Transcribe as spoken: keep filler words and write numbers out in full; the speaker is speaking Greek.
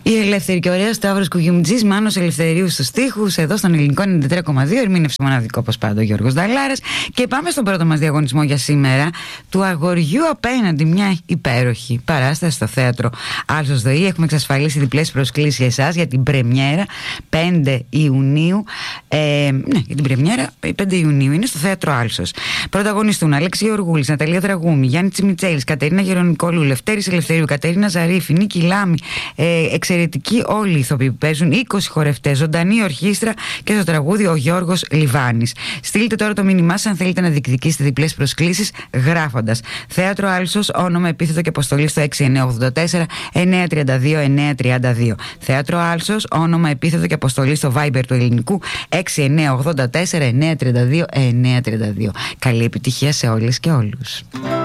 Η ελεύθερη και ωραία Σταύρος Κουγιουμτζής, Μάνος Ελευθερίου στους στίχους, εδώ στον Ελληνικό ενενήντα τρία κόμμα δύο. Ερμήνευσε μοναδικό όπως πάντα ο Γιώργος Νταλάρας. Και πάμε στον πρώτο μας διαγωνισμό για σήμερα. Του αγοριού απέναντι, μια υπέροχη παράσταση στο θέατρο Άλσος ΔΟΗ. Έχουμε εξασφαλίσει διπλές προσκλήσεις για εσάς για την πρεμιέρα πέντε Ιουνίου. Ε, ναι, για την πρεμιέρα πέντε Ιουνίου είναι στο θέατρο Άλσος. Πρωταγωνιστούν Αλέξη Γεωργούλης, Ναταλία Δραγούμη, Γιάννη Τσιμιτσέλης, Κατερίνα Γερονικόλου, Λευτέρης Ελευθερίου, Κατερίνα Ζαρίφη, Νίκη Λάμη. Ε, εξαιρετικοί όλοι οι ηθοποιοί που παίζουν, είκοσι χορευτές, ζωντανή ορχήστρα και στο τραγούδι ο Γιώργος Λιβάνης. Στείλτε τώρα το μήνυμά σας αν θέλετε να διεκδικήσετε διπλές προσκλήσεις γράφοντας Θέατρο Άλσος, όνομα, επίθετο και αποστολή στο έξι εννιά ογδόντα τέσσερα εννιά τριάντα δύο εννιά τριάντα δύο. Θέατρο Άλσος, όνομα, επίθετο και αποστολή στο Viber του ελληνικού έξι εννιά ογδόντα τέσσερα εννιά τριάντα δύο εννιά τριάντα δύο. Καλή επιτυχία σε όλες και όλους.